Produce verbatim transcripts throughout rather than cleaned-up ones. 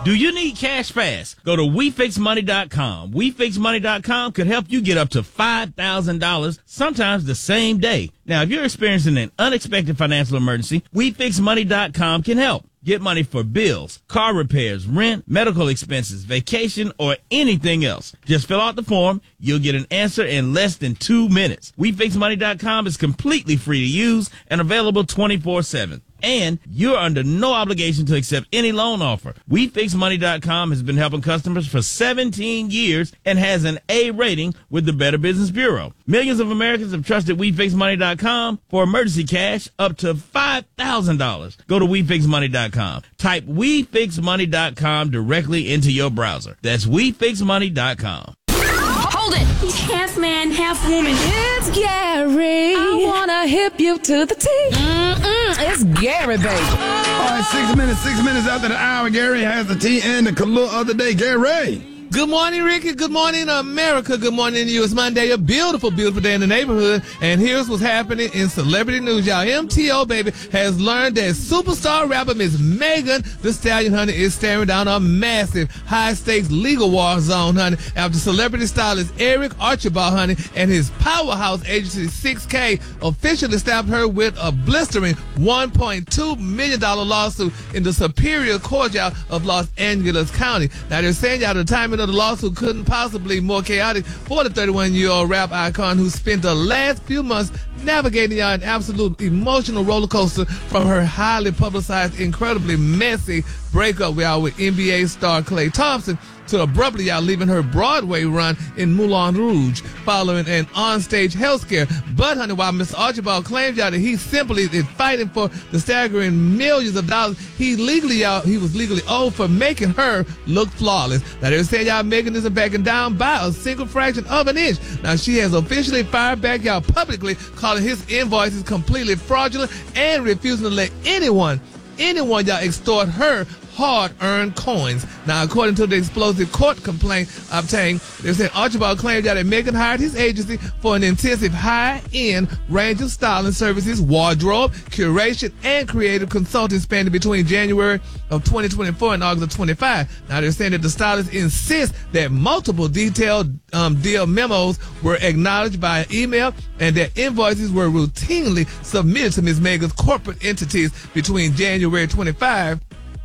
Do you need cash fast? Go to we fix money dot com. we fix money dot com could help you get up to five thousand dollars, sometimes the same day. Now, if you're experiencing an unexpected financial emergency, we fix money dot com can help. Get money for bills, car repairs, rent, medical expenses, vacation, or anything else. Just fill out the form. You'll get an answer in less than two minutes. we fix money dot com is completely free to use and available twenty-four seven. And you're under no obligation to accept any loan offer. we fix money dot com has been helping customers for seventeen years and has an A rating with the Better Business Bureau. Millions of Americans have trusted we fix money dot com for emergency cash up to five thousand dollars. Go to we fix money dot com. Type we fix money dot com directly into your browser. That's we fix money dot com. Hold it! He's half man, half woman. It's Gary. I wanna hip you to the T. Mm-mm, it's Gary, baby. All right, six minutes, six minutes after the hour, Gary has the tea and the color of the day. Gary. Good morning, Ricky. Good morning, America. Good morning to you. It's Monday, a beautiful, beautiful day in the neighborhood. And here's what's happening in celebrity news, y'all. M T O, baby, has learned that superstar rapper Miss Megan Thee Stallion, honey, is staring down a massive, high-stakes legal war zone, honey, after celebrity stylist Eric Archibald, honey, and his powerhouse agency six K officially stabbed her with a blistering one point two million dollars lawsuit in the Superior Court, y'all, of Los Angeles County. Now, they're saying, y'all, the timing of the lawsuit couldn't possibly more chaotic for the thirty-one-year-old rap icon who spent the last few months navigating an absolute emotional roller coaster from her highly publicized, incredibly messy breakup with N B A star Klay Thompson to abruptly y'all leaving her Broadway run in Moulin Rouge following an onstage health scare. But, honey, while Mister Archibald claims y'all that he simply is fighting for the staggering millions of dollars he legally y'all he was legally owed for making her look flawless. Now they're saying y'all Megan isn't backing down by a single fraction of an inch. Now she has officially fired back y'all publicly, calling his invoices completely fraudulent and refusing to let anyone anyone y'all extort her hard-earned coins. Now, according to the explosive court complaint obtained, they said Archibald claimed that Megan hired his agency for an intensive high-end range of styling services, wardrobe, curation, and creative consulting spanning between January of twenty twenty-four and August of twenty-five. Now, they're saying that the stylist insists that multiple detailed um, deal memos were acknowledged by email and that invoices were routinely submitted to Miz Megan's corporate entities between January twenty-fifth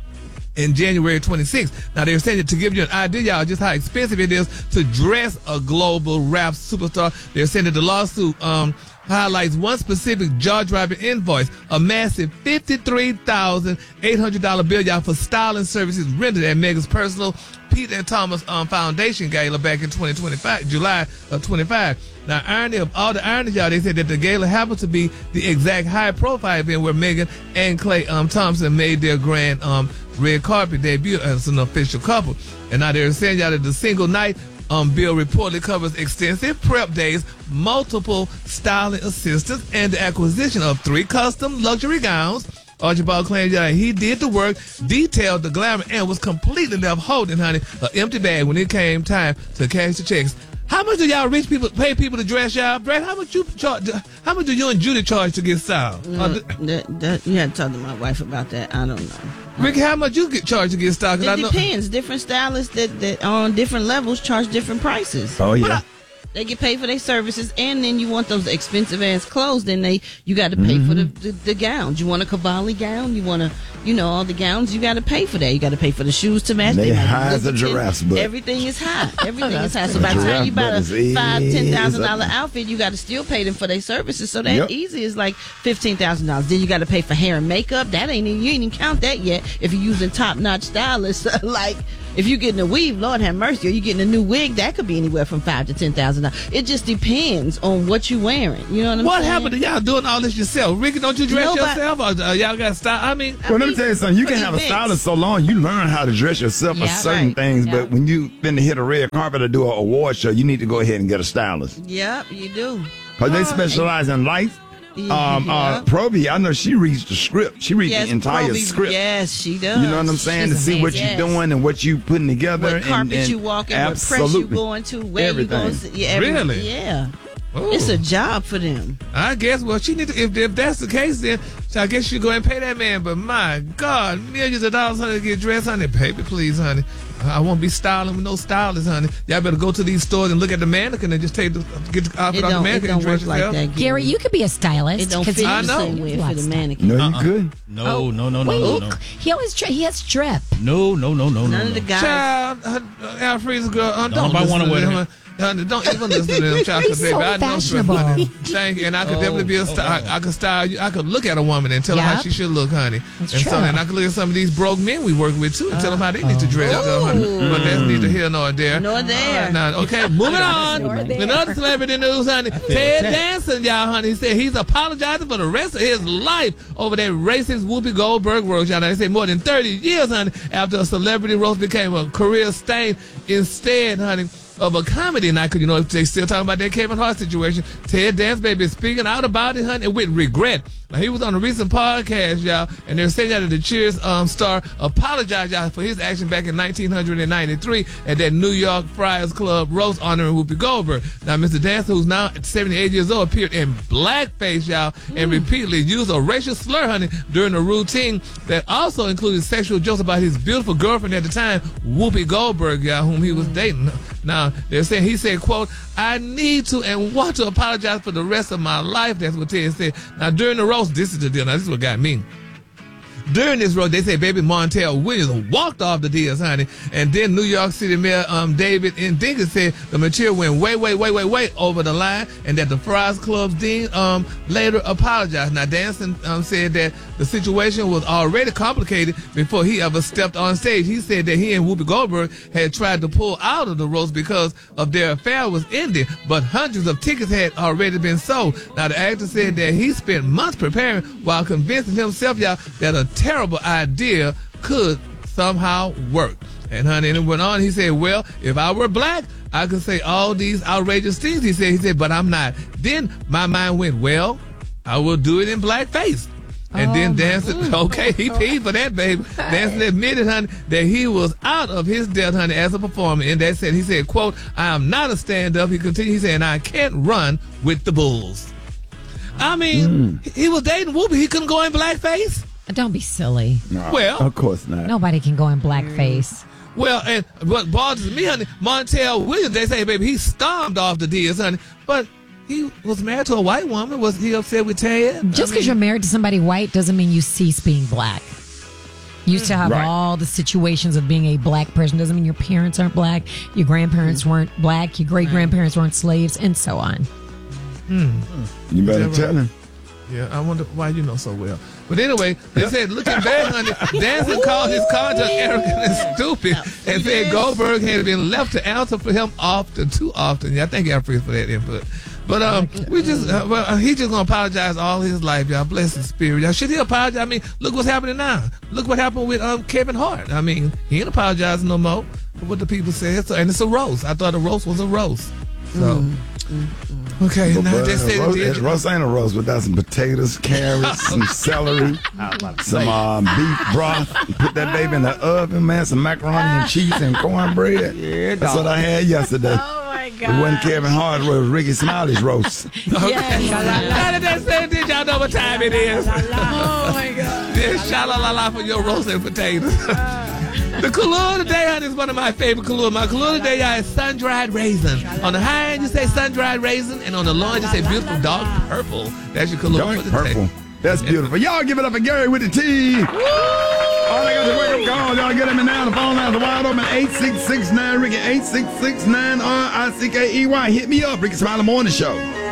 in January twenty-sixth. Now, they're saying that to give you an idea, y'all, just how expensive it is to dress a global rap superstar. They're saying that the lawsuit um, highlights one specific jaw-dropping invoice, a massive fifty-three thousand eight hundred dollars bill, y'all, for styling services rendered at Megan's personal Pete and Thomas um, Foundation Gala back in twenty twenty-five, July of twenty-five. Now, irony of all the irony, y'all, they said that the gala happened to be the exact high-profile event where Megan and Klay um, Thompson made their grand um, red carpet debut as an official couple. And now they're saying, y'all, that the single night um, bill reportedly covers extensive prep days, multiple styling assistants, and the acquisition of three custom luxury gowns. Archibald claimed that he did the work, detailed the glamour, and was completely left holding, honey, an empty bag when it came time to cash the checks. How much do y'all rich people pay people to dress y'all? Brad, how much you charge? How much do you and Judy charge to get styled? No, uh, that, that, you had to talk to my wife about that. I don't know. Ricky, how much you get charged to get styled? It I know, depends. Different stylists that, that on different levels charge different prices. Oh, yeah. They get paid for their services, and then you want those expensive ass clothes. Then they you got to pay mm-hmm. for the, the the gowns. You want a Cavalli gown? You want to you know all the gowns? You got to pay for that. You got to pay for the shoes to match. They, they high as a giraffe's butt. Everything is high. Everything is high. So by the time you buy a five ten thousand dollar outfit, you got to still pay them for their services. So that yep. easy is like fifteen thousand dollars. Then you got to pay for hair and makeup. That ain't even, you ain't even count that yet. If you're using top notch stylists, like. If you're getting a weave, Lord have mercy, or you're getting a new wig, that could be anywhere from five to ten thousand dollars. It just depends on what you're wearing. You know what I'm what saying? What happened to y'all doing all this yourself? Ricky, don't you dress Nobody, yourself? Or uh, y'all got style? I mean, well, I let me tell you something. You can have events. a stylist so long, you learn how to dress yourself for yeah, certain right. things. Yeah. But when you finna hit a red carpet or do an award show, you need to go ahead and get a stylist. Yep, you do. Because they specialize in lights. Um, uh, Proby, I know she reads the script. She reads yes, the entire Proby, script. Yes, she does. You know what I'm saying? She's to see amazing. what yes. you're doing and what you putting together. What carpet and, and you walking, absolutely. what press you going to, where Everything. you going. Yeah, every, really? Yeah. Ooh. It's a job for them. I guess. Well, she need to. If, if that's the case, then So I guess you go and pay that man, but my God, millions of dollars, honey, to get dressed, honey. Baby, please, honey. I won't be styling with no stylist, honey. Y'all better go to these stores and look at the mannequin and just take the get the outfit off the mannequin and dress like yourself. that, Gary, you could be a stylist. It don't fit he- I the know. same way it fit the mannequin. No, you Uh-uh. could. No, Oh, no, no, no, wait, no, no. He always dri- he has drip. No, no, no, no, no. None of no. the guys. Child, uh, Alfred's girl, uh, don't nobody listen wanna to wear them. that. Honey, don't even listen to them, child. 'Cause, He's so baby, I know fashionable. honey. Thank you, and I could Oh, definitely be a oh, style. oh. I, I could style you. I could look at a woman and tell her how Yep. she should look, honey. That's and so, true. and I could look at some of these broke men we work with too and tell them how they need to dress, uh, honey. But that's neither here nor there. Nor there. Uh, now, okay, moving on. Nor there. Another celebrity news, honey. Ted Danson, y'all, honey, he said he's apologizing for the rest of his life over that racist Whoopi Goldberg roast, y'all. They say more than thirty years, honey, after a celebrity roast became a career stain instead, honey, of a comedy night. Because, you know, they still talking about that Kevin Hart situation. Ted Danson, baby, is speaking out about it, honey, with regret. Now, he was on a recent podcast, y'all, and they're saying that the Cheers um, star apologized, y'all, for his action back in nineteen ninety-three at that New York Friars Club roast honoring Whoopi Goldberg. Now, Mister Danson, who's now seventy-eight years old, appeared in blackface, y'all, and repeatedly used a racial slur, honey, during a routine that also included sexual jokes about his beautiful girlfriend at the time, Whoopi Goldberg, y'all, whom he was dating. Now, they're saying, he said, quote, I need to and want to apologize for the rest of my life. That's what Ted said. Now, during the roast, this is the deal. Now, this is what got me. During this roast, they say baby Montel Williams walked off the deals, honey. And then New York City Mayor um, David N. Dinkins said the material went way, way, way, way, way over the line and that the Friars Club's dean um, later apologized. Now, Danson um, said that the situation was already complicated before he ever stepped on stage. He said that he and Whoopi Goldberg had tried to pull out of the roast because of their affair was ending, but hundreds of tickets had already been sold. Now, the actor said that he spent months preparing while convincing himself, y'all, that a terrible idea could somehow work. And honey, and it went on. He said, well, if I were black, I could say all these outrageous things. He said, he said, but I'm not. Then my mind went, well, I will do it in blackface. And Oh, then Danson, okay, he paid for that, baby. Danson admitted, honey, that he was out of his depth, honey, as a performer. And that said, he said, quote, I am not a stand-up. He continued, he said, and I can't run with the bulls. I mean, mm. he was dating Whoopi. He couldn't go in blackface. Don't be silly. No, Well, of course not. Nobody can go in blackface. Well, and what bothers me, honey, Montel Williams, they say, baby, he stormed off the deals, honey. But he was married to a white woman. Was he upset with Ted? Just because you're married to somebody white doesn't mean you cease being black. You still have Right. all the situations of being a black person. Doesn't mean your parents aren't black, your grandparents weren't black, your great grandparents weren't slaves, and so on. You better tell him. Yeah, I wonder why you know so well. But anyway, they said, looking back, honey, Danson called his conduct arrogant and stupid and said Goldberg had been left to answer for him often, too often. Yeah, I thank y'all for that input. But um, we just, uh, well, uh, he just gonna apologize all his life, y'all. Bless his spirit, y'all. Should he apologize? I mean, look what's happening now. Look what happened with um Kevin Hart. I mean, he ain't apologizing no more for what the people said. So, and it's a roast. I thought a roast was a roast. So, mm-hmm. okay, But, now but, they uh, said roast, it uh, roast ain't a roast without some potatoes, carrots, some celery, some um, beef broth. Put that baby in the oven, man. Some macaroni and cheese and cornbread. Yeah, that's what I had yesterday. Oh my It wasn't Kevin Hart, it was Ricky Smiley's roast. Okay. Now that they said, did y'all know what time it is? Oh my God. Yeah, sha-la-la-la for your roasted potatoes. The Kahlua today, honey, is one of my favorite Kahlua. My Kahlua today, y'all, is sun-dried raisin. On the high end, you say sun-dried raisin, and on the low end, you say beautiful dark purple. That's your Kahlua Dark for the purple. day. That's beautiful. Y'all give it up for Gary with the T. All I got to wake up call. Y'all get him in now. The phone lines are wide open. eight six six nine Ricky. eight six six nine R I C K E Y. Hit me up. Ricky Smiley Morning Show.